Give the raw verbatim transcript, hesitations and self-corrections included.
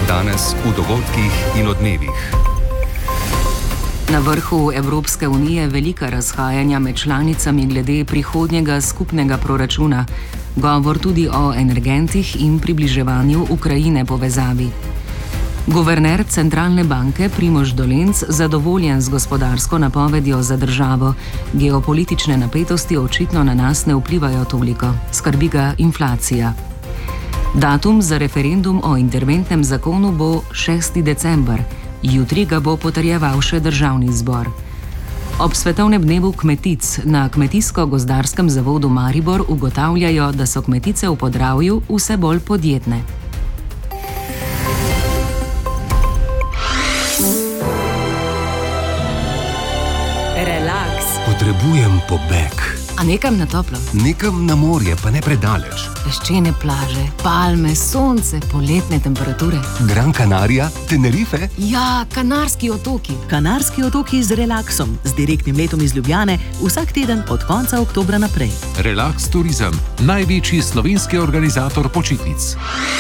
Danes v dogodkih in odmevih. Na vrhu Evropske unije velika razhajanja med članicami glede prihodnjega skupnega proračuna. Govor tudi o energentih in približevanju Ukrajine povezavi. Guverner centralne banke Primož Dolenc zadovoljen z gospodarsko napovedjo za državo. Geopolitične napetosti očitno na nas ne vplivajo toliko. Skrbi ga inflacija. Datum za referendum o interventnem zakonu bo šesti december. Jutri ga bo potrjeval še državni zbor. Ob svetovnem dnevu kmetic na Kmetijsko-gozdarskem zavodu Maribor ugotavljajo, da so kmetice v Podravju vse bolj podjetne. Relaks. Potrebujem pobeg. A nekam na toplo? Nekam na morje, pa ne predaleč. Peščene plaže, palme, sonce, poletne temperature. Gran Canaria, Tenerife? Ja, Kanarski otoki. Kanarski otoki z relaksom, z direktnim letom iz Ljubljane, vsak teden od konca oktobra naprej. Relaks Turizem, največji slovenski organizator počitnic.